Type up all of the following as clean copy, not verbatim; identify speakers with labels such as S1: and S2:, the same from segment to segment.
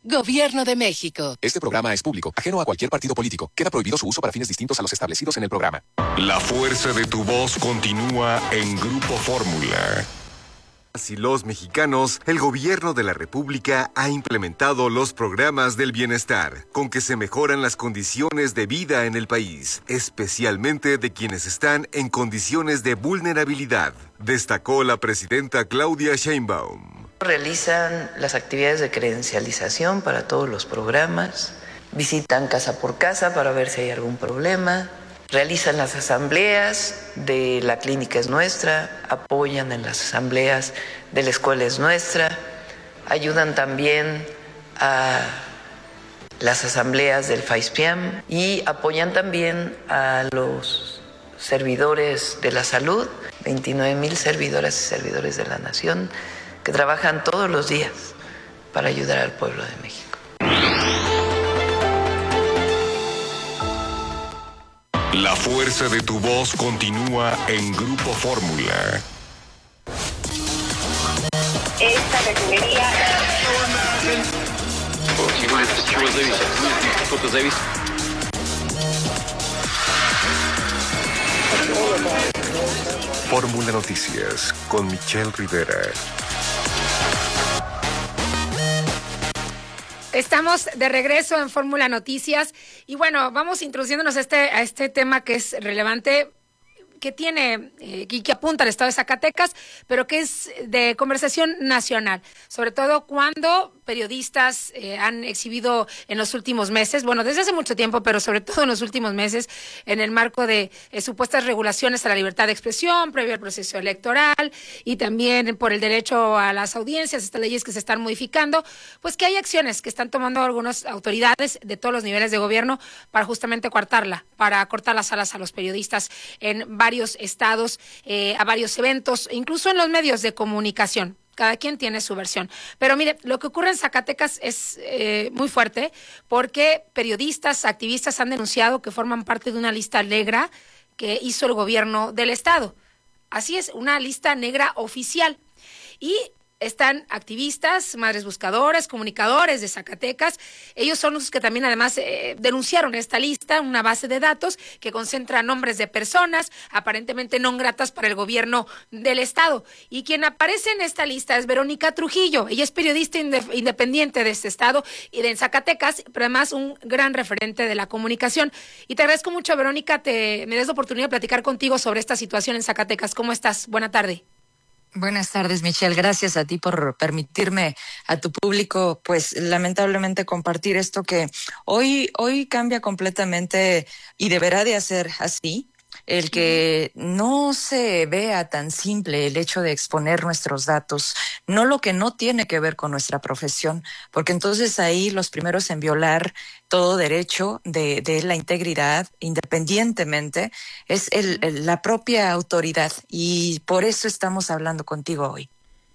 S1: Gobierno de México.
S2: Este programa es público, ajeno a cualquier partido político. Queda prohibido su uso para fines distintos a los establecidos en el programa.
S3: La fuerza de tu voz continúa en Grupo Fórmula.
S4: Y los mexicanos, el gobierno de la República ha implementado los programas del bienestar, con que se mejoran las condiciones de vida en el país, especialmente de quienes están en condiciones de vulnerabilidad, destacó la presidenta Claudia Sheinbaum.
S5: Realizan las actividades de credencialización para todos los programas, visitan casa por casa para ver si hay algún problema, realizan las asambleas de La Clínica Es Nuestra, apoyan en las asambleas de La Escuela Es Nuestra, ayudan también a las asambleas del FAISPIAM y apoyan también a los servidores de la salud, 29,000 servidoras y servidores de la nación, que trabajan todos los días para ayudar al pueblo de México.
S3: La fuerza de tu voz continúa en Grupo Fórmula.
S6: Esta refinería...
S4: Fórmula Noticias con Michelle Rivera.
S7: Estamos de regreso en Fórmula Noticias y bueno, vamos introduciéndonos a este tema que es relevante, que tiene y que apunta al estado de Zacatecas, pero que es de conversación nacional, sobre todo cuando periodistas han exhibido en los últimos meses, bueno, desde hace mucho tiempo, pero sobre todo en los últimos meses, en el marco de supuestas regulaciones a la libertad de expresión previo al proceso electoral y también por el derecho a las audiencias, estas leyes que se están modificando, pues que hay acciones que están tomando algunas autoridades de todos los niveles de gobierno para justamente coartarla, para cortar las alas a los periodistas en varios estados, a varios eventos, incluso en los medios de comunicación. Cada quien tiene su versión. Pero mire, lo que ocurre en Zacatecas es muy fuerte porque periodistas, activistas han denunciado que forman parte de una lista negra que hizo el gobierno del estado. Así es, una lista negra oficial. Y están activistas, madres buscadoras, comunicadores de Zacatecas. Ellos son los que también además denunciaron esta lista, una base de datos que concentra nombres de personas aparentemente no gratas para el gobierno del estado. Y quien aparece en esta lista es Verónica Trujillo. Ella es periodista independiente de este estado y de Zacatecas, pero además un gran referente de la comunicación. Y te agradezco mucho, Verónica, me des la oportunidad de platicar contigo sobre esta situación en Zacatecas. ¿Cómo estás? Buena tarde.
S8: Buenas tardes, Michelle. Gracias a ti por permitirme a tu público, pues lamentablemente compartir esto que hoy cambia completamente y deberá de hacer así. El que no se vea tan simple el hecho de exponer nuestros datos, no lo que no tiene que ver con nuestra profesión, porque entonces ahí los primeros en violar todo derecho de la integridad, independientemente, es la propia autoridad, y por eso estamos hablando contigo hoy.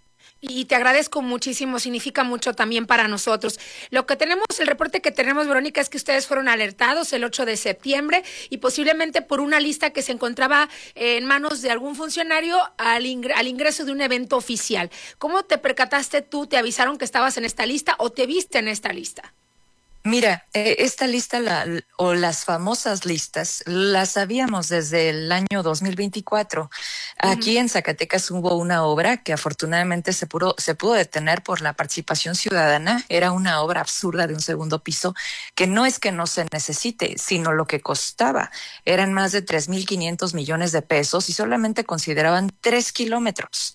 S7: Y te agradezco muchísimo, significa mucho también para nosotros. El reporte que tenemos, Verónica, es que ustedes fueron alertados el 8 de septiembre y posiblemente por una lista que se encontraba en manos de algún funcionario al ingreso de un evento oficial. ¿Cómo te percataste tú? ¿Te avisaron que estabas en esta lista o te viste en esta lista?
S8: Mira, esta lista o las famosas listas las sabíamos desde el año 2024. Aquí en Zacatecas hubo una obra que afortunadamente se pudo detener por la participación ciudadana. Era una obra absurda de un segundo piso que no es que no se necesite, sino lo que costaba. Eran más de 3,500 millones de pesos y solamente consideraban 3 kilómetros.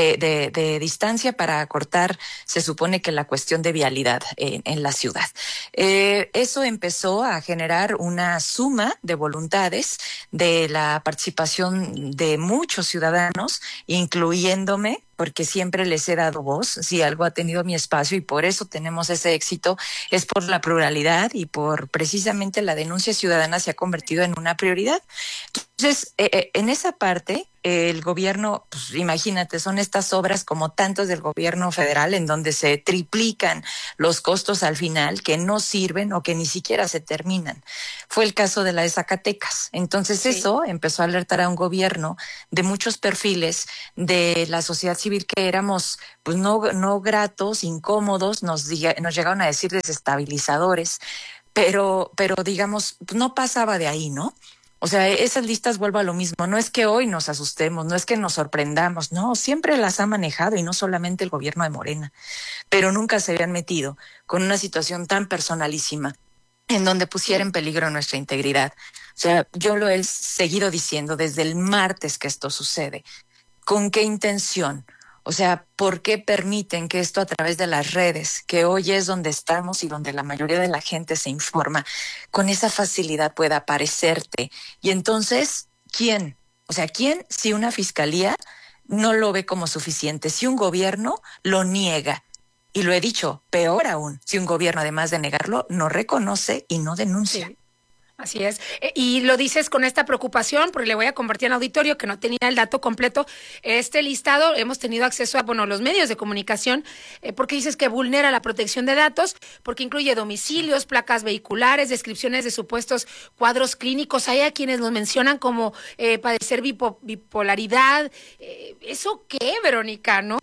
S8: De distancia para acortar, se supone que la cuestión de vialidad en la ciudad. Eso empezó a generar una suma de voluntades de la participación de muchos ciudadanos, incluyéndome, porque siempre les he dado voz. Si algo ha tenido mi espacio y por eso tenemos ese éxito, es por la pluralidad y por precisamente la denuncia ciudadana se ha convertido en una prioridad. Entonces, en esa parte, el gobierno, pues imagínate, son estas obras como tantos del gobierno federal en donde se triplican los costos al final que no sirven o que ni siquiera se terminan. Fue el caso de la de Zacatecas. Entonces Eso empezó a alertar a un gobierno de muchos perfiles de la sociedad civil que éramos pues no gratos, incómodos, nos llegaron a decir desestabilizadores, pero digamos, no pasaba de ahí, ¿no? O sea, esas listas, vuelvo a lo mismo, no es que hoy nos asustemos, no es que nos sorprendamos, no, siempre las ha manejado y no solamente el gobierno de Morena, pero nunca se habían metido con una situación tan personalísima en donde pusiera en peligro nuestra integridad. O sea, yo lo he seguido diciendo desde el martes que esto sucede. ¿Con qué intención? O sea, ¿por qué permiten que esto a través de las redes, que hoy es donde estamos y donde la mayoría de la gente se informa, con esa facilidad pueda aparecerte? Y entonces, ¿quién? O sea, ¿quién si una fiscalía no lo ve como suficiente? Si un gobierno lo niega. Y lo he dicho, peor aún, si un gobierno, además de negarlo, no reconoce y no denuncia.
S7: Sí. Así es. Y lo dices con esta preocupación, porque le voy a compartir al auditorio que no tenía el dato completo. Este listado, hemos tenido acceso a, los medios de comunicación, porque dices que vulnera la protección de datos, porque incluye domicilios, placas vehiculares, descripciones de supuestos cuadros clínicos. Hay a quienes los mencionan como padecer bipolaridad. ¿Eso qué, Verónica, no?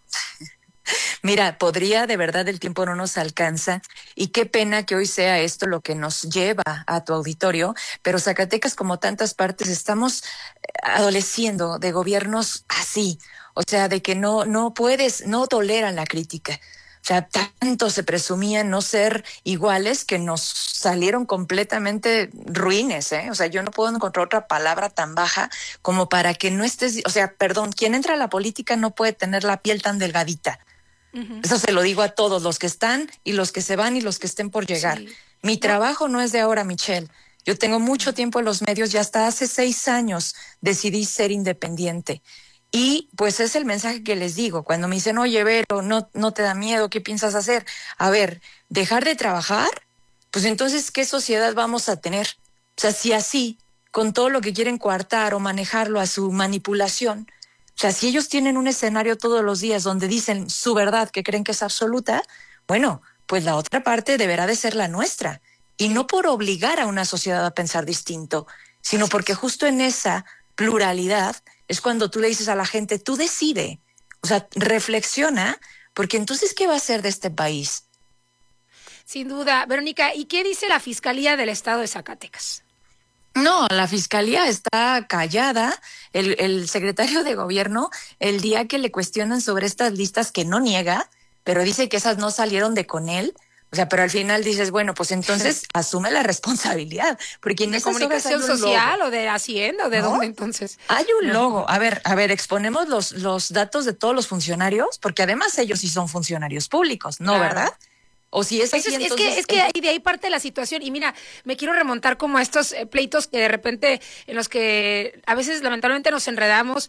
S8: Mira, de verdad el tiempo no nos alcanza y qué pena que hoy sea esto lo que nos lleva a tu auditorio, pero Zacatecas, como tantas partes, estamos adoleciendo de gobiernos así, o sea, de que no toleran la crítica. O sea, tanto se presumían no ser iguales que nos salieron completamente ruines, ¿eh? O sea, yo no puedo encontrar otra palabra tan baja como para que no estés, o sea, perdón, quien entra a la política no puede tener la piel tan delgadita. Eso se lo digo a todos, los que están y los que se van y los que estén por llegar. Sí. Mi trabajo no es de ahora, Michelle. Yo tengo mucho tiempo en los medios y hasta hace 6 años decidí ser independiente. Y pues es el mensaje que les digo. Cuando me dicen, oye, Vero, no te da miedo, ¿qué piensas hacer? A ver, ¿dejar de trabajar? Pues entonces, ¿qué sociedad vamos a tener? O sea, si así, con todo lo que quieren coartar o manejarlo a su manipulación, o sea, si ellos tienen un escenario todos los días donde dicen su verdad que creen que es absoluta, bueno, pues la otra parte deberá de ser la nuestra. Y no por obligar a una sociedad a pensar distinto, sino porque justo en esa pluralidad es cuando tú le dices a la gente, tú decide, o sea, reflexiona, porque entonces, ¿qué va a hacer de este país?
S7: Sin duda. Verónica, ¿y qué dice la Fiscalía del Estado de Zacatecas?
S8: No, la fiscalía está callada. El secretario de gobierno, el día que le cuestionan sobre estas listas, que no niega, pero dice que esas no salieron de con él. O sea, pero al final dices, bueno, pues entonces asume la responsabilidad. Porque en
S7: ¿de
S8: esas
S7: comunicación social o de Hacienda o de dónde entonces?
S8: Hay un logo. A ver, exponemos los datos de todos los funcionarios, porque además ellos sí son funcionarios públicos, ¿no? Claro. ¿Verdad? O si es así, entonces...
S7: Es que de ahí parte la situación. Y mira, me quiero remontar como a estos pleitos que de repente, en los que a veces lamentablemente nos enredamos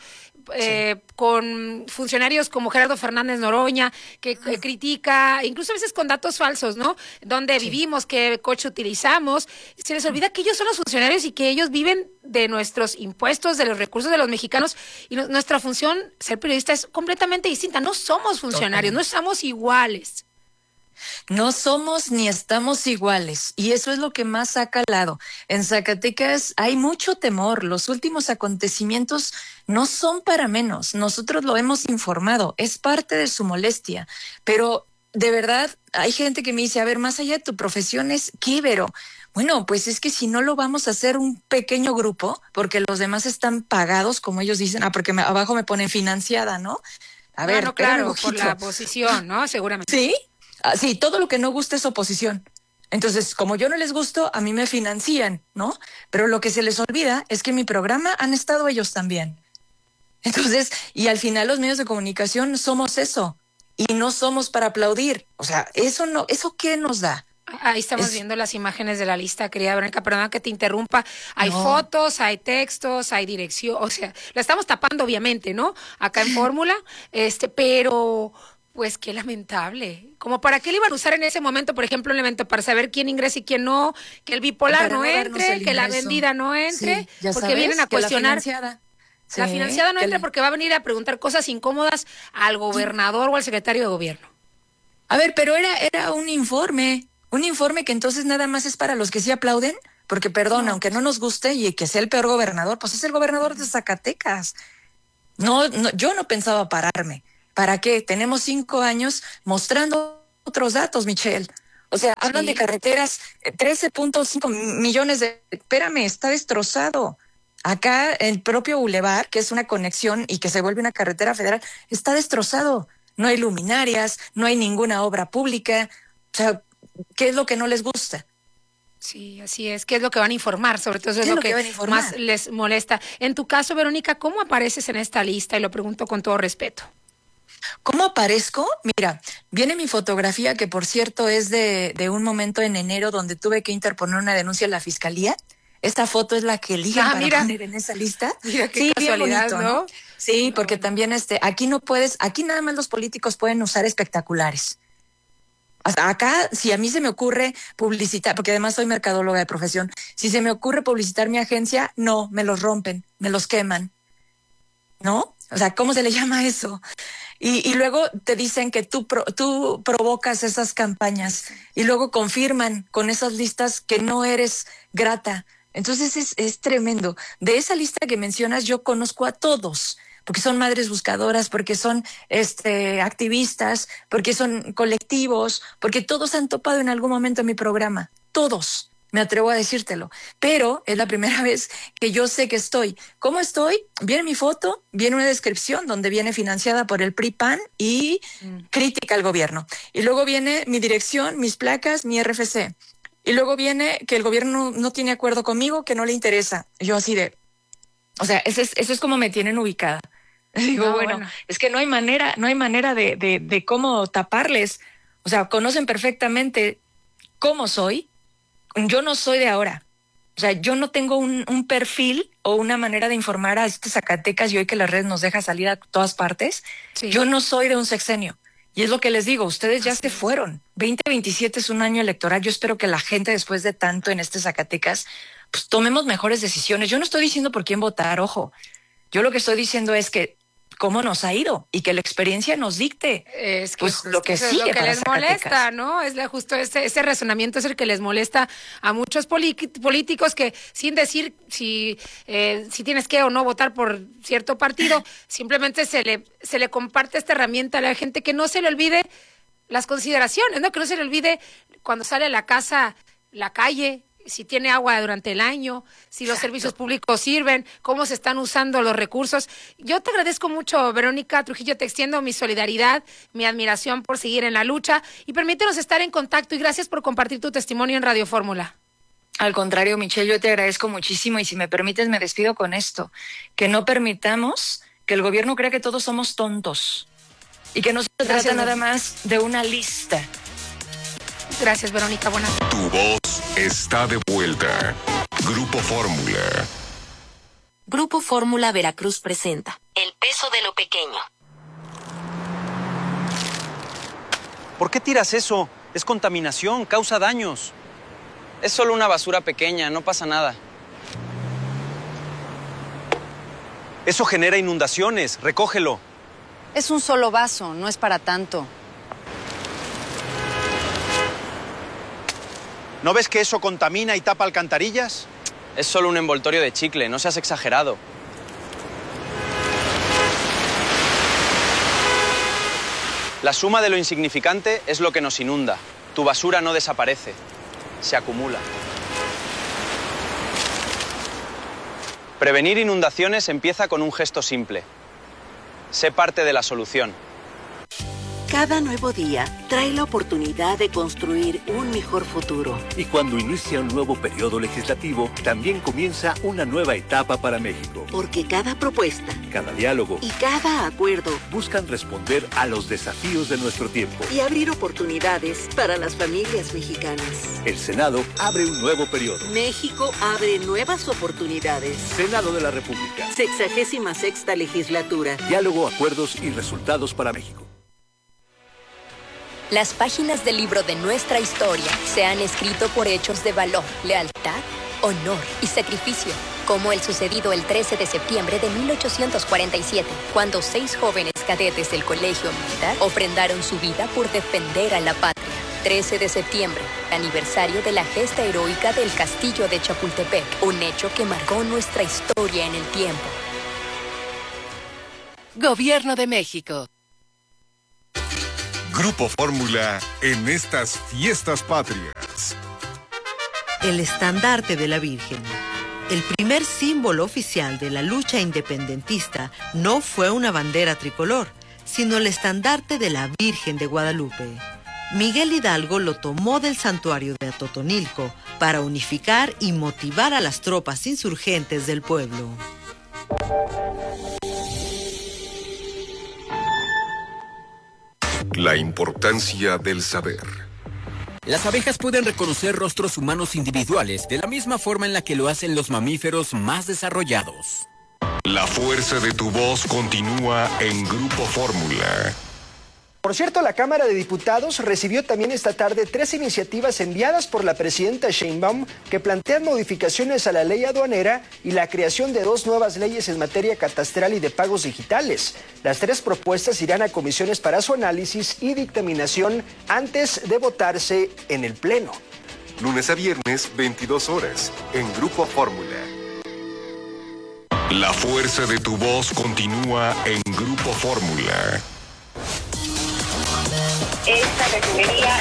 S7: con funcionarios como Gerardo Fernández Noroña, que critica, incluso a veces con datos falsos, ¿no? Dónde vivimos, qué coche utilizamos. Se les olvida que ellos son los funcionarios y que ellos viven de nuestros impuestos, de los recursos de los mexicanos. Y nuestra función, ser periodista, es completamente distinta. No somos funcionarios, no estamos iguales.
S8: No somos ni estamos iguales, y eso es lo que más ha calado. En Zacatecas hay mucho temor. Los últimos acontecimientos no son para menos. Nosotros lo hemos informado, es parte de su molestia. Pero de verdad hay gente que me dice, a ver, más allá de tu profesión es ¿qué, Vero? Bueno, pues es que si no lo vamos a hacer un pequeño grupo, porque los demás están pagados, como ellos dicen, porque abajo me ponen financiada, ¿no? A ver,
S7: no, claro, por la posición, ¿no? Seguramente.
S8: ¿Sí? Sí, todo lo que no gusta es oposición. Entonces, como yo no les gusto, a mí me financian, ¿no? Pero lo que se les olvida es que en mi programa han estado ellos también. Entonces, y al final los medios de comunicación somos eso, y no somos para aplaudir. O sea, ¿eso qué nos da?
S7: Ahí estamos viendo las imágenes de la lista, querida Verónica, perdona que te interrumpa. Hay fotos, hay textos, hay dirección, o sea, la estamos tapando obviamente, ¿no? Acá en Fórmula, pero... Pues qué lamentable. ¿Como para qué le iban a usar en ese momento, por ejemplo, un evento para saber quién ingresa y quién no? Que el bipolar no entre, que la vendida no entre,
S8: sí,
S7: porque vienen a cuestionar. La financiada no entra porque va a venir a preguntar cosas incómodas al gobernador o al secretario de gobierno.
S8: A ver, pero era un informe que entonces nada más es para los que sí aplauden, porque perdón, aunque no nos guste y que sea el peor gobernador, pues es el gobernador de Zacatecas. Yo no pensaba pararme. ¿Para qué? Tenemos 5 años mostrando otros datos, Michelle. O sea, hablan de carreteras, 13.5 millones de... Espérame, está destrozado. Acá el propio bulevar, que es una conexión y que se vuelve una carretera federal, está destrozado. No hay luminarias, no hay ninguna obra pública. O sea, ¿qué es lo que no les gusta?
S7: Sí, así es. ¿Qué es lo que van a informar? Sobre todo eso es lo que más les molesta. En tu caso, Verónica, ¿cómo apareces en esta lista? Y lo pregunto con todo respeto.
S8: ¿Cómo aparezco? Mira, viene mi fotografía, que por cierto es de un momento en enero donde tuve que interponer una denuncia en la fiscalía. Esta foto es la que eligen para poner en esa lista.
S7: Mira qué casualidad,
S8: bonito, ¿no? Sí, porque también aquí nada más los políticos pueden usar espectaculares. Hasta acá, si a mí se me ocurre publicitar, porque además soy mercadóloga de profesión, si se me ocurre publicitar mi agencia, no, me los rompen, me los queman, ¿no? O sea, ¿cómo se le llama eso? Y luego te dicen que tú provocas esas campañas y luego confirman con esas listas que no eres grata. Entonces es tremendo. De esa lista que mencionas, yo conozco a todos, porque son madres buscadoras, porque son activistas, porque son colectivos, porque todos han topado en algún momento en mi programa. Todos. Me atrevo a decírtelo, pero es la primera vez que yo sé que estoy. ¿Cómo estoy? Viene mi foto, viene una descripción donde viene financiada por el PRI-PAN y crítica al gobierno. Y luego viene mi dirección, mis placas, mi RFC. Y luego viene que el gobierno no tiene acuerdo conmigo, que no le interesa. Yo así de... O sea, eso es como me tienen ubicada. Digo, bueno, es que no hay manera de cómo taparles. O sea, conocen perfectamente cómo soy. Yo no soy de ahora. O sea, yo no tengo un perfil o una manera de informar a este Zacatecas y hoy que las redes nos deja salir a todas partes. Sí. Yo no soy de un sexenio. Y es lo que les digo, ustedes ya se fueron. 2027 es un año electoral. Yo espero que la gente, después de tanto en este Zacatecas, pues tomemos mejores decisiones. Yo no estoy diciendo por quién votar, ojo. Yo lo que estoy diciendo es que cómo nos ha ido y que la experiencia nos dicte
S7: es que
S8: pues lo que sigue,
S7: es lo que les
S8: Zacatecas.
S7: molesta, ¿no? Es justo ese razonamiento es el que les molesta a muchos políticos que sin decir si tienes que o no votar por cierto partido, simplemente se le comparte esta herramienta a la gente, que no se le olvide las consideraciones, ¿no? Que no se le olvide cuando sale a la casa, la calle, si tiene agua durante el año, si los servicios públicos sirven, cómo se están usando los recursos. Yo te agradezco mucho, Verónica Trujillo, te extiendo mi solidaridad, mi admiración por seguir en la lucha y permítenos estar en contacto y gracias por compartir tu testimonio en Radio Fórmula.
S8: Al contrario, Michelle, yo te agradezco muchísimo y si me permites me despido con esto, que no permitamos que el gobierno crea que todos somos tontos y que no se trata nada más de una lista.
S7: Gracias, Verónica. Buenas noches.
S3: Tu voz está de vuelta. Grupo Fórmula.
S1: Grupo Fórmula Veracruz presenta El peso de lo pequeño.
S9: ¿Por qué tiras eso? Es contaminación, causa daños.
S10: Es solo una basura pequeña, no pasa nada.
S9: Eso genera inundaciones, recógelo.
S11: Es un solo vaso, no es para tanto.
S9: ¿No ves que eso contamina y tapa alcantarillas?
S10: Es solo un envoltorio de chicle, no seas exagerado. La suma de lo insignificante es lo que nos inunda. Tu basura no desaparece, se acumula. Prevenir inundaciones empieza con un gesto simple. Sé parte de la solución.
S1: Cada nuevo día trae la oportunidad de construir un mejor futuro.
S12: Y cuando inicia un nuevo periodo legislativo, también comienza una nueva etapa para México.
S1: Porque cada propuesta,
S12: cada diálogo
S1: y cada acuerdo
S12: buscan responder a los desafíos de nuestro tiempo.
S1: Y abrir oportunidades para las familias mexicanas.
S12: El Senado abre un nuevo periodo.
S1: México abre nuevas oportunidades.
S12: Senado de la República.
S1: 66ª legislatura.
S12: Diálogo, acuerdos y resultados para México.
S13: Las páginas del libro de nuestra historia se han escrito por hechos de valor, lealtad, honor y sacrificio, como el sucedido el 13 de septiembre de 1847, cuando 6 jóvenes cadetes del Colegio Militar ofrendaron su vida por defender a la patria. 13 de septiembre, aniversario de la gesta heroica del Castillo de Chapultepec, un hecho que marcó nuestra historia en el tiempo.
S14: Gobierno de México.
S3: Grupo Fórmula en estas fiestas patrias.
S15: El estandarte de la Virgen. El primer símbolo oficial de la lucha independentista no fue una bandera tricolor, sino el estandarte de la Virgen de Guadalupe. Miguel Hidalgo lo tomó del santuario de Atotonilco para unificar y motivar a las tropas insurgentes del pueblo.
S3: La importancia del saber.
S16: Las abejas pueden reconocer rostros humanos individuales de la misma forma en la que lo hacen los mamíferos más desarrollados.
S3: La fuerza de tu voz continúa en Grupo Fórmula.
S17: Por cierto, la Cámara de Diputados recibió también esta tarde 3 iniciativas enviadas por la presidenta Sheinbaum que plantean modificaciones a la ley aduanera y la creación de 2 nuevas leyes en materia catastral y de pagos digitales. Las 3 propuestas irán a comisiones para su análisis y dictaminación antes de votarse en el Pleno.
S4: Lunes a viernes, 22 horas, en Grupo Fórmula.
S3: La fuerza de tu voz continúa en Grupo Fórmula.
S6: Esta refinería...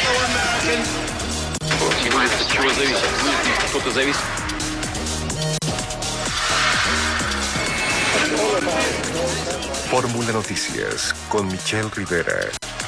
S4: Fórmula Noticias con Michelle Rivera.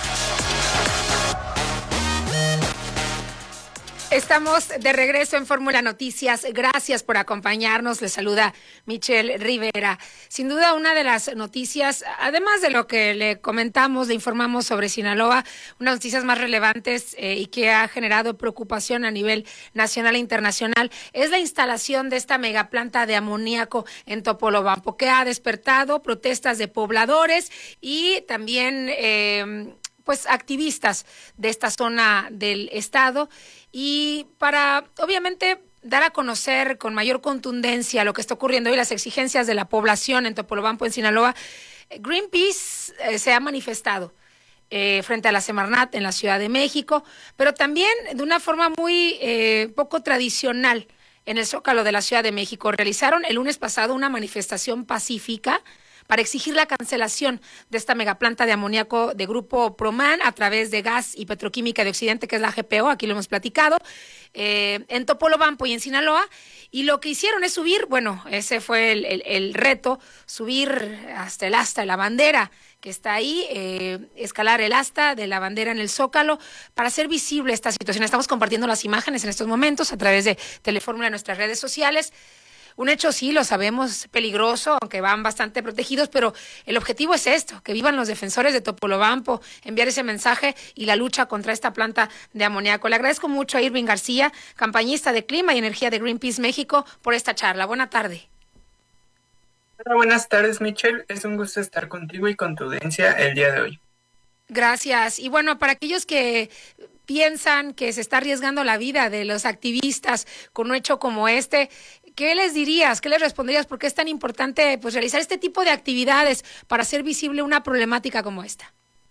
S7: Estamos de regreso en Fórmula Noticias. Gracias por acompañarnos. Les saluda Michelle Rivera. Sin duda, una de las noticias, además de lo que le comentamos, le informamos sobre Sinaloa, unas noticias más relevantes y que ha generado preocupación a nivel nacional e internacional, es la instalación de esta megaplanta de amoníaco en Topolobampo, que ha despertado protestas de pobladores y también activistas de esta zona del estado. Y para, obviamente, dar a conocer con mayor contundencia lo que está ocurriendo hoy, las exigencias de la población en Topolobampo, en Sinaloa, Greenpeace se ha manifestado frente a la Semarnat en la Ciudad de México, pero también de una forma muy poco tradicional en el Zócalo de la Ciudad de México. Realizaron el lunes pasado una manifestación pacífica para exigir la cancelación de esta megaplanta de amoníaco de Grupo Proman a través de Gas y Petroquímica de Occidente, que es la GPO, aquí lo hemos platicado, en Topolobampo y en Sinaloa. Y lo que hicieron es subir, ese fue el reto, subir hasta el asta de la bandera que está ahí, escalar el asta de la bandera en el Zócalo para hacer visible esta situación. Estamos compartiendo las imágenes en estos momentos a través de Telefórmula en nuestras redes sociales. Un hecho, sí, lo sabemos, peligroso, aunque van bastante protegidos, pero el objetivo es esto, que vivan los defensores de Topolobampo, enviar ese mensaje y la lucha contra esta planta de amoníaco. Le agradezco mucho a Irving García, campañista de Clima y Energía de Greenpeace México, por esta charla. Buena tarde.
S18: Hola, buenas tardes, Michelle. Es un gusto estar contigo y con tu audiencia el día de hoy.
S7: Gracias. Y para aquellos que piensan que se está arriesgando la vida de los activistas con un hecho como este, ¿qué les dirías? ¿Qué les responderías? ¿Por qué es tan importante realizar este tipo de actividades para hacer visible una problemática como esta?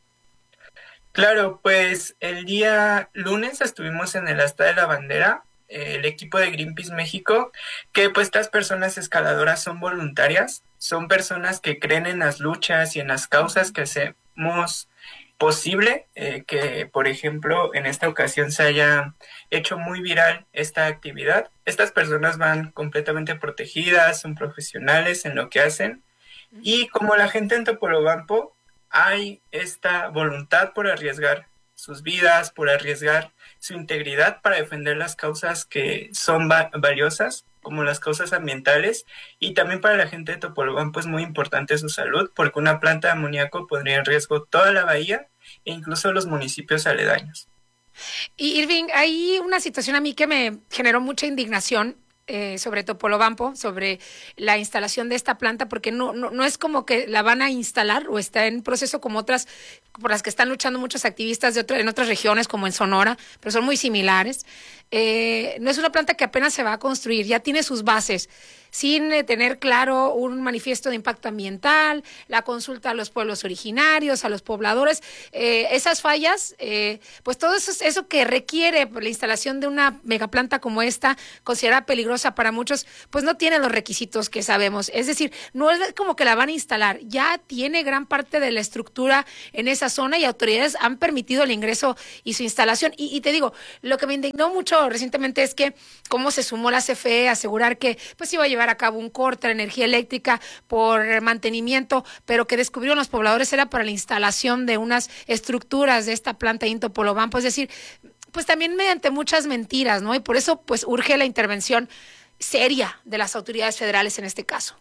S18: Claro, pues el día lunes estuvimos en el asta de la bandera, el equipo de Greenpeace México, que pues estas personas escaladoras son voluntarias, son personas que creen en las luchas y en las causas que hacemos posible, que por ejemplo en esta ocasión se haya hecho muy viral esta actividad. Estas personas van completamente protegidas, son profesionales en lo que hacen, y como la gente en Topolobampo hay esta voluntad por arriesgar sus vidas, por arriesgar su integridad para defender las causas que son valiosas, como las causas ambientales, y también para la gente de Topolobampo es muy importante su salud, porque una planta de amoníaco pondría en riesgo toda la bahía e incluso los municipios aledaños.
S7: Y Irving, hay una situación a mí que me generó mucha indignación sobre Topolobampo, sobre la instalación de esta planta, porque no es como que la van a instalar o está en proceso como otras por las que están luchando muchos activistas en otras regiones como en Sonora, pero son muy similares. no es una planta que apenas se va a construir, ya tiene sus bases, sin tener claro un manifiesto de impacto ambiental, la consulta a los pueblos originarios, a los pobladores, esas fallas, pues todo eso que requiere la instalación de una megaplanta como esta, considerada peligrosa para muchos, pues no tiene los requisitos que sabemos. Es decir, no es como que la van a instalar, ya tiene gran parte de la estructura en esa zona y autoridades han permitido el ingreso y su instalación. Y te digo, lo que me indignó mucho recientemente es que cómo se sumó la CFE a asegurar que pues iba a llevar a cabo un corte de energía eléctrica por mantenimiento, pero que descubrieron los pobladores era para la instalación de unas estructuras de esta planta de Topolobampo, es decir, pues también mediante muchas mentiras, ¿no? Y por eso pues urge la intervención seria de las autoridades federales en este caso.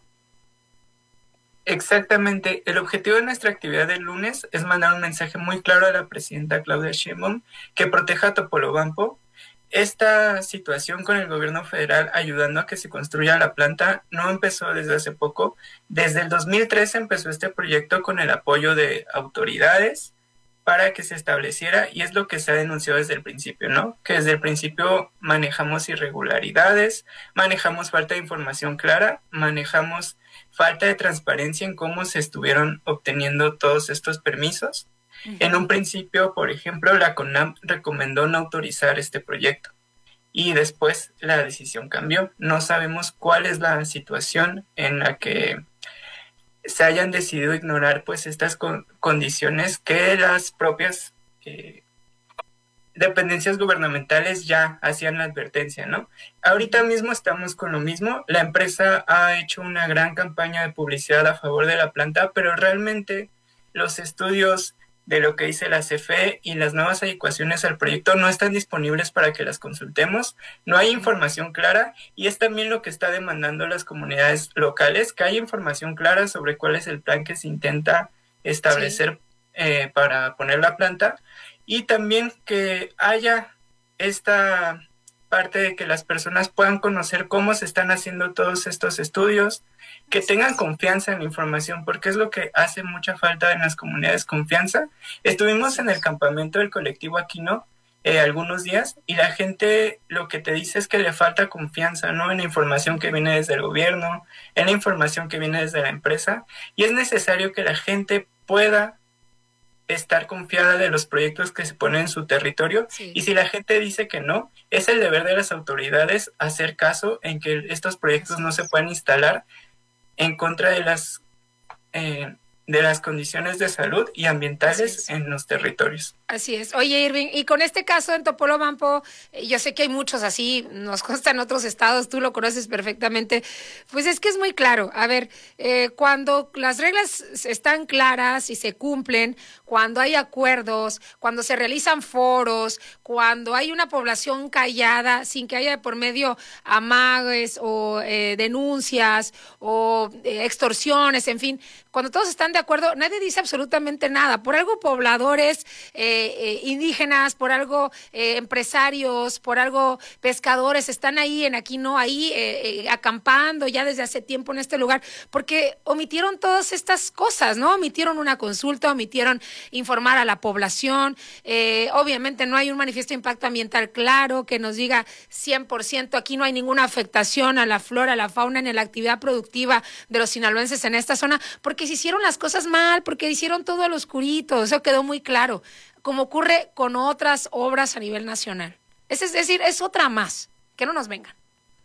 S18: Exactamente. El objetivo de nuestra actividad del lunes es mandar un mensaje muy claro a la presidenta Claudia Sheinbaum que proteja a Topolobampo. Esta situación con el gobierno federal ayudando a que se construya la planta no empezó desde hace poco. Desde el 2013 empezó este proyecto con el apoyo de autoridades para que se estableciera, y es lo que se ha denunciado desde el principio, ¿no? Que desde el principio manejamos irregularidades, manejamos falta de información clara, manejamos falta de transparencia en cómo se estuvieron obteniendo todos estos permisos. En un principio, por ejemplo, la CONAMP recomendó no autorizar este proyecto y después la decisión cambió. No sabemos cuál es la situación en la que se hayan decidido ignorar pues estas condiciones que las propias dependencias gubernamentales ya hacían la advertencia, ¿no? Ahorita mismo estamos con lo mismo. La empresa ha hecho una gran campaña de publicidad a favor de la planta, pero realmente los estudios de lo que dice la CFE y las nuevas adecuaciones al proyecto no están disponibles para que las consultemos, no hay información clara, y es también lo que está demandando las comunidades locales, que haya información clara sobre cuál es el plan que se intenta establecer para poner la planta, y también que haya esta parte de que las personas puedan conocer cómo se están haciendo todos estos estudios, que tengan confianza en la información, porque es lo que hace mucha falta en las comunidades, confianza. Estuvimos en el campamento del colectivo Aquino algunos días, y la gente lo que te dice es que le falta confianza, ¿no? En la información que viene desde el gobierno, en la información que viene desde la empresa, y es necesario que la gente pueda estar confiada de los proyectos que se ponen en su territorio, y si la gente dice que no, es el deber de las autoridades hacer caso en que estos proyectos no se puedan instalar en contra de las condiciones de salud y ambientales en los territorios.
S7: Así es. Oye, Irving, y con este caso en Topolobampo, yo sé que hay muchos así, nos consta en otros estados, tú lo conoces perfectamente, pues es que es muy claro. A ver, cuando las reglas están claras y se cumplen, cuando hay acuerdos, cuando se realizan foros, cuando hay una población callada, sin que haya por medio amagues o denuncias o extorsiones, en fin, cuando todos están de acuerdo, nadie dice absolutamente nada. Por algo pobladores indígenas, por algo empresarios, por algo pescadores están ahí en Aquino, ahí acampando ya desde hace tiempo en este lugar, porque omitieron todas estas cosas, ¿no? Omitieron una consulta, omitieron informar a la población, obviamente no hay un manifiesto de impacto ambiental claro que nos diga 100%, aquí no hay ninguna afectación a la flora, a la fauna, ni a la actividad productiva de los sinaloenses en esta zona, porque se hicieron las cosas mal, porque hicieron todo al oscurito, eso quedó muy claro, como ocurre con otras obras a nivel nacional. Es decir, es otra más, que no nos vengan.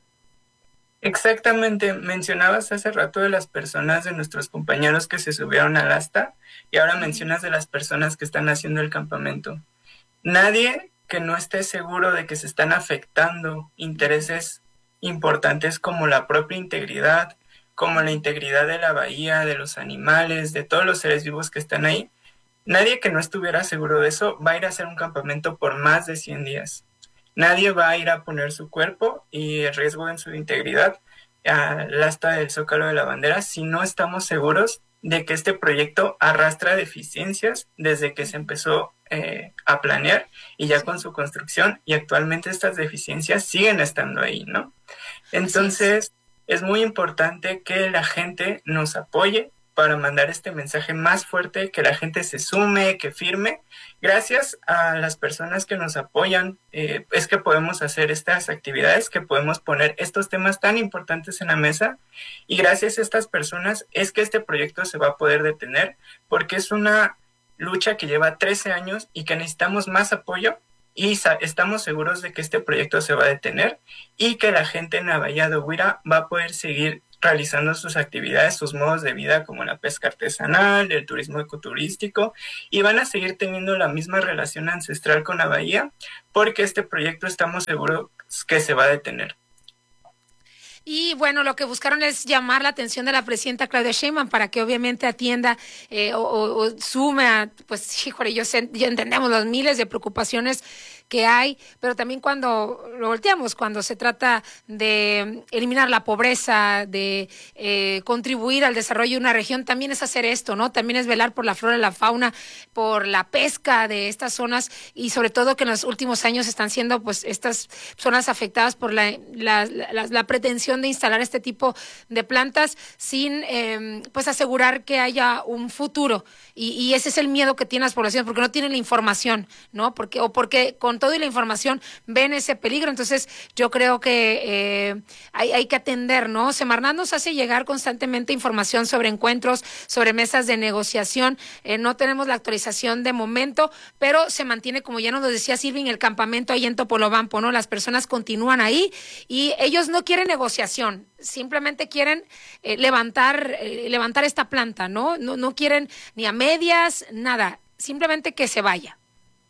S18: Exactamente, mencionabas hace rato de las personas, de nuestros compañeros que se subieron al asta, y ahora mencionas de las personas que están haciendo el campamento. Nadie que no esté seguro de que se están afectando intereses importantes como la propia integridad, como la integridad de la bahía, de los animales, de todos los seres vivos que están ahí, nadie que no estuviera seguro de eso va a ir a hacer un campamento por más de 100 días. Nadie va a ir a poner su cuerpo y el riesgo en su integridad al asta del Zócalo de la Bandera si no estamos seguros de que este proyecto arrastra deficiencias desde que se empezó a planear y ya con su construcción, y actualmente estas deficiencias siguen estando ahí, ¿no? Entonces es muy importante que la gente nos apoye para mandar este mensaje más fuerte, que la gente se sume, que firme. Gracias a las personas que nos apoyan, es que podemos hacer estas actividades, que podemos poner estos temas tan importantes en la mesa, y gracias a estas personas es que este proyecto se va a poder detener, porque es una lucha que lleva 13 años y que necesitamos más apoyo, y estamos seguros de que este proyecto se va a detener y que la gente en la Bahía de Huira va a poder seguir realizando sus actividades, sus modos de vida, como la pesca artesanal, el turismo ecoturístico, y van a seguir teniendo la misma relación ancestral con la bahía, porque este proyecto estamos seguros que se va a detener.
S7: Y bueno, lo que buscaron es llamar la atención de la presidenta Claudia Sheinbaum para que obviamente atienda o sume a, pues, híjole, yo entendemos los miles de preocupaciones que hay, pero también cuando lo volteamos, cuando se trata de eliminar la pobreza, de contribuir al desarrollo de una región, también es hacer esto, ¿no? También es velar por la flora y la fauna, por la pesca de estas zonas, y sobre todo que en los últimos años están siendo, pues, estas zonas afectadas por la pretensión de instalar este tipo de plantas sin, pues, asegurar que haya un futuro, y ese es el miedo que tienen las poblaciones, porque no tienen la información, ¿no? Porque con todo y la información ven ese peligro. Entonces yo creo que hay que atender, ¿no? Semarnat nos hace llegar constantemente información sobre encuentros, sobre mesas de negociación. No tenemos la actualización de momento, pero se mantiene, como ya nos lo decía Silvin, el campamento ahí en Topolobampo, ¿no? Las personas continúan ahí y ellos no quieren negociación, simplemente quieren levantar esta planta, ¿no? No quieren ni a medias, nada, simplemente que se vaya.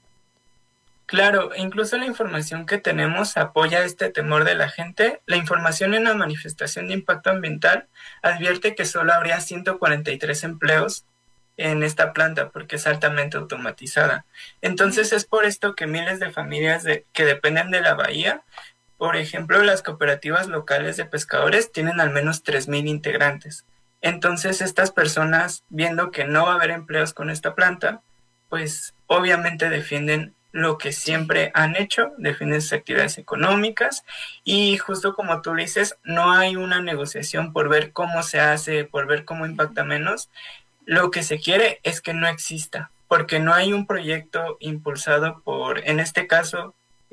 S18: Claro, incluso la información que tenemos apoya este temor de la gente. La información en la manifestación de impacto ambiental advierte que solo habría 143 empleos en esta planta porque es altamente automatizada. Entonces es por esto que miles de familias que dependen de la bahía, por ejemplo, las cooperativas locales de pescadores tienen al menos 3,000 integrantes. Entonces estas personas, viendo que no va a haber empleos con esta planta, pues obviamente defienden lo que siempre han hecho, defienden sus actividades económicas, y justo como tú dices, no hay una negociación por ver cómo se hace, por ver cómo impacta menos. Lo que se quiere es que no exista, porque no hay un proyecto impulsado por, en este caso,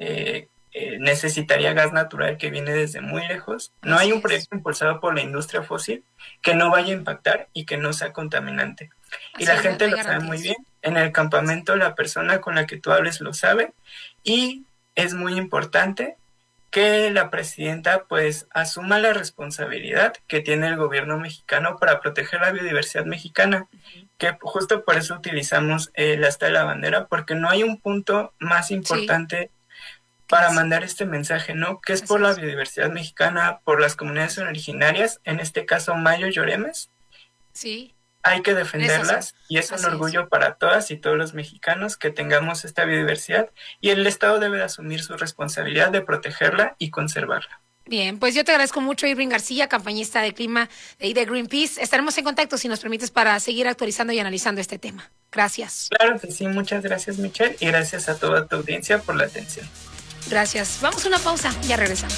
S18: necesitaría gas natural que viene desde muy lejos. No hay un proyecto impulsado por la industria fósil que no vaya a impactar y que no sea contaminante. Y la gente lo sabe muy bien. En el campamento la persona con la que tú hables lo sabe, y es muy importante que la presidenta pues asuma la responsabilidad que tiene el gobierno mexicano para proteger la biodiversidad mexicana, que justo por eso utilizamos el asta de la bandera, porque no hay un punto más importante para mandar este mensaje, ¿no? Que es por la biodiversidad mexicana, por las comunidades originarias, en este caso Mayo y Oremes.
S7: Sí.
S18: Hay que defenderlas, y es un orgullo para todas y todos los mexicanos que tengamos esta biodiversidad, y el Estado debe de asumir su responsabilidad de protegerla y conservarla.
S7: Bien, pues yo te agradezco mucho, Irving García, campañista de clima de Greenpeace. Estaremos en contacto, si nos permites, para seguir actualizando y analizando este tema. Gracias.
S18: Claro que sí, muchas gracias, Michelle, y gracias a toda tu audiencia por la atención.
S7: Gracias. Vamos a una pausa, ya regresamos.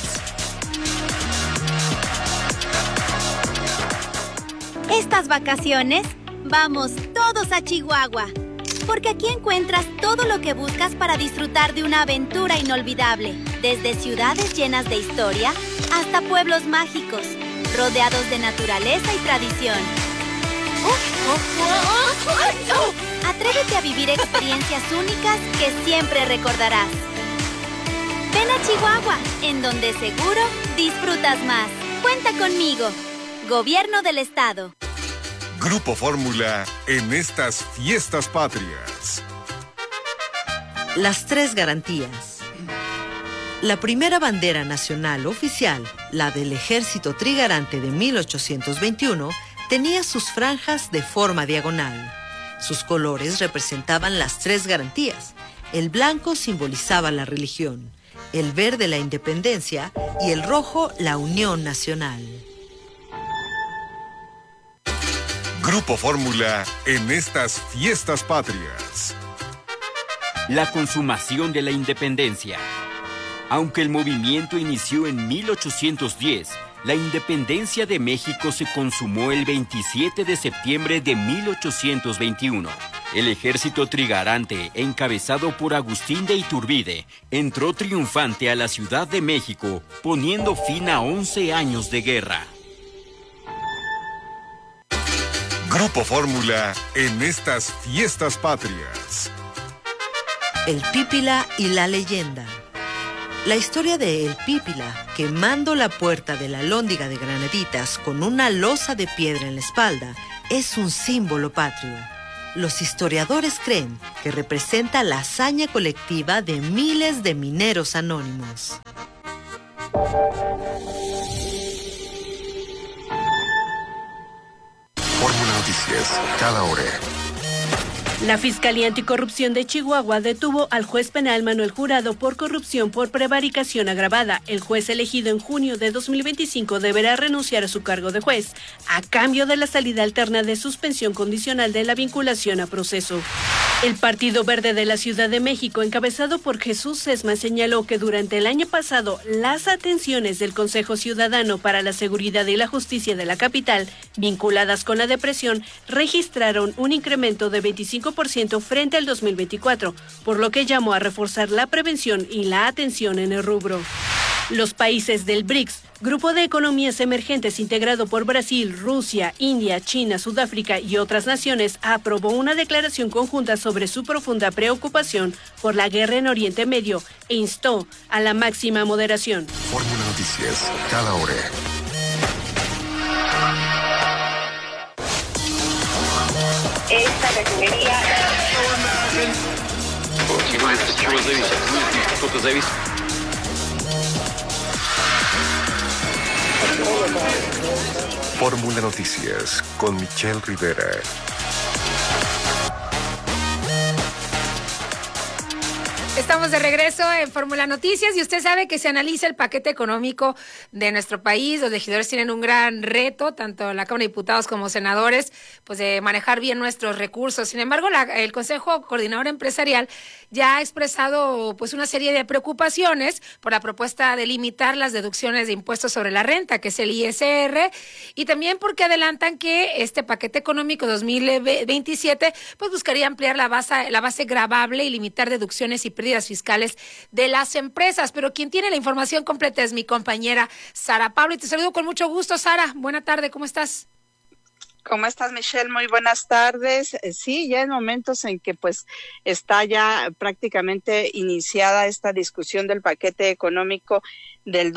S14: Estas vacaciones, vamos todos a Chihuahua, porque aquí encuentras todo lo que buscas para disfrutar de una aventura inolvidable, desde ciudades llenas de historia hasta pueblos mágicos, rodeados de naturaleza y tradición. Atrévete a vivir experiencias únicas que siempre recordarás. Ven a Chihuahua, en donde seguro disfrutas más. Cuenta conmigo. Gobierno del Estado.
S4: Grupo Fórmula en estas fiestas patrias.
S15: Las 3 garantías. La primera bandera nacional oficial, la del Ejército Trigarante de 1821, tenía sus franjas de forma diagonal. Sus colores representaban las 3 garantías. El blanco simbolizaba la religión, el verde la independencia y el rojo la unión nacional.
S4: Grupo Fórmula en estas fiestas patrias.
S16: La consumación de la independencia. Aunque el movimiento inició en 1810, La independencia de México se consumó el 27 de septiembre de 1821. El ejército trigarante, encabezado por Agustín de Iturbide, entró triunfante a la Ciudad de México, poniendo fin a 11 años de guerra.
S3: Grupo Fórmula en estas fiestas patrias.
S15: El Pípila y la leyenda. La historia de El Pípila, quemando la puerta de la Alhóndiga de Granaditas con una losa de piedra en la espalda, es un símbolo patrio. Los historiadores creen que representa la hazaña colectiva de miles de mineros anónimos.
S3: Fórmula Noticias, cada hora.
S19: La Fiscalía Anticorrupción de Chihuahua detuvo al juez penal Manuel Jurado por corrupción por prevaricación agravada. El juez elegido en junio de 2025 deberá renunciar a su cargo de juez, a cambio de la salida alterna de suspensión condicional de la vinculación a proceso. El Partido Verde de la Ciudad de México, encabezado por Jesús Sesma, señaló que durante el año pasado las atenciones del Consejo Ciudadano para la Seguridad y la Justicia de la capital, vinculadas con la depresión, registraron un incremento de 25% frente al 2024, por lo que llamó a reforzar la prevención y la atención en el rubro. Los países del BRICS, grupo de economías emergentes integrado por Brasil, Rusia, India, China, Sudáfrica y otras naciones, aprobó una declaración conjunta sobre su profunda preocupación por la guerra en Oriente Medio e instó a la máxima moderación.
S3: Fórmula Noticias, cada hora.
S6: Esta refinería...
S3: Fórmula Noticias con Michelle Rivera.
S7: Estamos de regreso en Fórmula Noticias y usted sabe que se analiza el paquete económico de nuestro país. Los legisladores tienen un gran reto, tanto la Cámara de Diputados como senadores, pues de manejar bien nuestros recursos. Sin embargo, el Consejo Coordinador Empresarial ya ha expresado pues una serie de preocupaciones por la propuesta de limitar las deducciones de impuestos sobre la renta, que es el ISR, y también porque adelantan que este paquete económico 2027 pues buscaría ampliar la base gravable y limitar deducciones y pérdidas fiscales de las empresas. Pero quien tiene la información completa es mi compañera Sara Pablo, y te saludo con mucho gusto. Sara, buena tarde, ¿cómo estás?
S20: ¿Cómo estás, Michelle? Muy buenas tardes. Sí, ya en momentos en que pues está ya prácticamente iniciada esta discusión del paquete económico del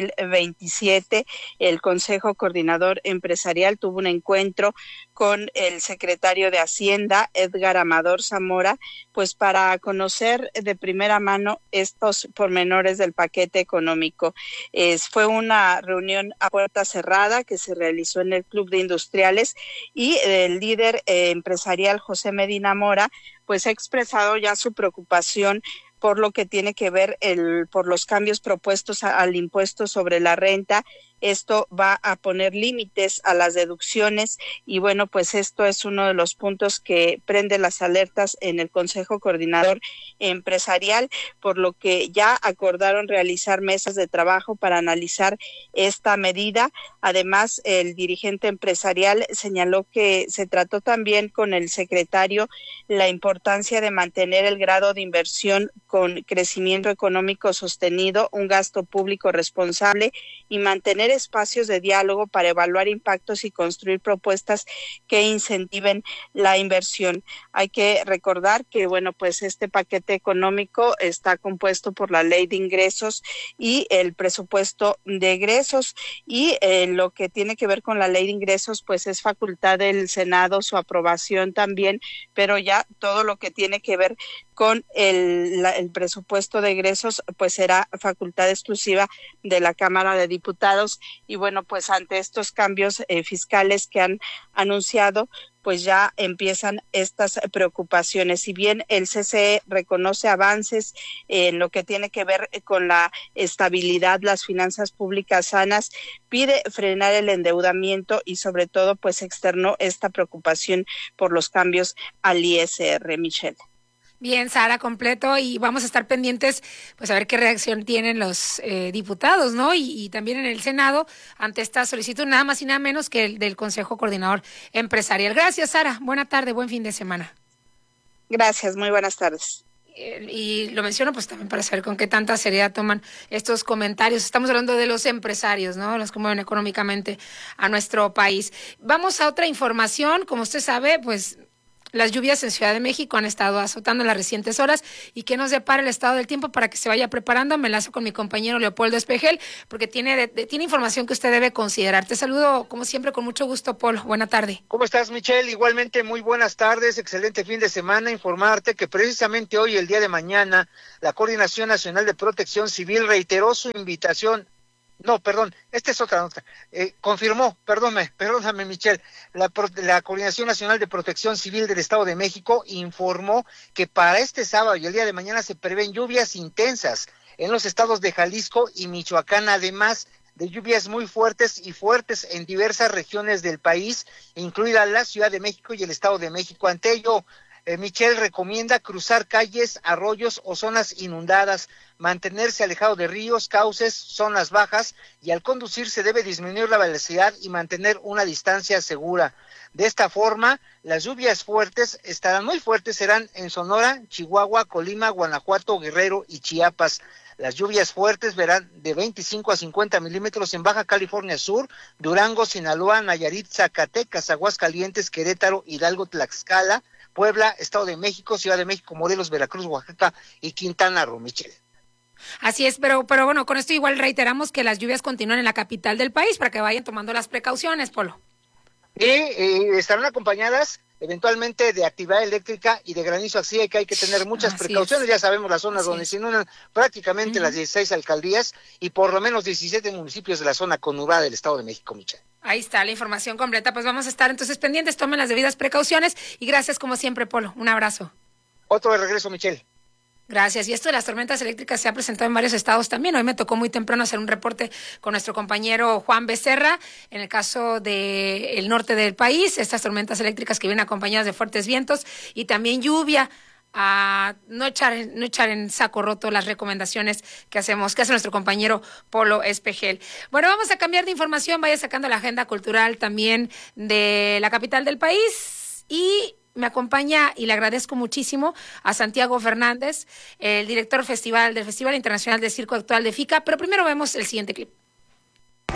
S20: 2027, el Consejo Coordinador Empresarial tuvo un encuentro con el secretario de Hacienda, Edgar Amador Zamora, pues para conocer de primera mano estos pormenores del paquete económico. Fue una reunión a puerta cerrada que se realizó en el Club de Industriales y el líder empresarial José Medina Mora pues ha expresado ya su preocupación por lo que tiene que ver por los cambios propuestos al impuesto sobre la renta. Esto va a poner límites a las deducciones y bueno, pues esto es uno de los puntos que prende las alertas en el Consejo Coordinador Empresarial, por lo que ya acordaron realizar mesas de trabajo para analizar esta medida. Además, el dirigente empresarial señaló que se trató también con el secretario la importancia de mantener el grado de inversión con crecimiento económico sostenido, un gasto público responsable y mantener espacios de diálogo para evaluar impactos y construir propuestas que incentiven la inversión. Hay que recordar que, bueno, pues este paquete económico está compuesto por la Ley de Ingresos y el presupuesto de egresos, y lo que tiene que ver con la Ley de Ingresos, pues es facultad del Senado su aprobación también, pero ya todo lo que tiene que ver con el presupuesto de egresos, pues será facultad exclusiva de la Cámara de Diputados. Y bueno, pues ante estos cambios fiscales que han anunciado, pues ya empiezan estas preocupaciones. Si bien el CCE reconoce avances en lo que tiene que ver con la estabilidad, las finanzas públicas sanas, pide frenar el endeudamiento y sobre todo pues externó esta preocupación por los cambios al ISR, Michelle.
S7: Bien, Sara, completo, y vamos a estar pendientes, pues a ver qué reacción tienen los diputados, ¿no? Y también en el Senado ante esta solicitud, nada más y nada menos que el del Consejo Coordinador Empresarial. Gracias, Sara. Buena tarde, buen fin de semana.
S20: Gracias, muy buenas tardes.
S7: Y lo menciono pues también para saber con qué tanta seriedad toman estos comentarios. Estamos hablando de los empresarios, ¿no? Los que mueven económicamente a nuestro país. Vamos a otra información. Como usted sabe, pues las lluvias en Ciudad de México han estado azotando en las recientes horas. ¿Y qué nos depara el estado del tiempo para que se vaya preparando? Me enlazo con mi compañero Leopoldo Espejel, porque tiene información que usted debe considerar. Te saludo, como siempre, con mucho gusto, Polo. Buena tarde.
S21: ¿Cómo estás, Michelle? Igualmente, muy buenas tardes, excelente fin de semana. Informarte que precisamente hoy, el día de mañana, la Coordinación Nacional de Protección Civil reiteró su invitación. No, perdón, esta es otra nota. Confirmó, perdóname, Michelle, la Coordinación Nacional de Protección Civil del Estado de México informó que para este sábado y el día de mañana se prevén lluvias intensas en los estados de Jalisco y Michoacán, además de lluvias muy fuertes en diversas regiones del país, incluida la Ciudad de México y el Estado de México. Ante ello, Michelle recomienda cruzar calles, arroyos o zonas inundadas, mantenerse alejado de ríos, cauces, zonas bajas, y al conducir se debe disminuir la velocidad y mantener una distancia segura. De esta forma, las lluvias fuertes muy fuertes, serán en Sonora, Chihuahua, Colima, Guanajuato, Guerrero y Chiapas. Las lluvias fuertes verán de 25 a 50 milímetros en Baja California Sur, Durango, Sinaloa, Nayarit, Zacatecas, Aguascalientes, Querétaro, Hidalgo, Tlaxcala, Puebla, Estado de México, Ciudad de México, Morelos, Veracruz, Oaxaca y Quintana Roo, Michelle.
S7: Así es, pero bueno, con esto igual reiteramos que las lluvias continúan en la capital del país para que vayan tomando las precauciones, Polo.
S21: Y estarán acompañadas eventualmente de actividad eléctrica y de granizo, así que hay que tener muchas precauciones. Ya sabemos las zonas donde se inundan prácticamente las 16 alcaldías y por lo menos 17 municipios de la zona conurbada del Estado de México, Michelle.
S7: Ahí está la información completa, pues vamos a estar entonces pendientes, tomen las debidas precauciones y gracias como siempre, Polo. Un abrazo.
S21: Otro de regreso, Michelle.
S7: Gracias. Y esto de las tormentas eléctricas se ha presentado en varios estados también. Hoy me tocó muy temprano hacer un reporte con nuestro compañero Juan Becerra. En el caso del norte del país, estas tormentas eléctricas que vienen acompañadas de fuertes vientos y también lluvia. A no echar en saco roto las recomendaciones que hace nuestro compañero Polo Espejel. Bueno, vamos a cambiar de información. Vaya sacando la agenda cultural también de la capital del país y me acompaña y le agradezco muchísimo a Santiago Fernández, el director del Festival Internacional de Circo Actual de FICA, pero primero vemos el siguiente clip.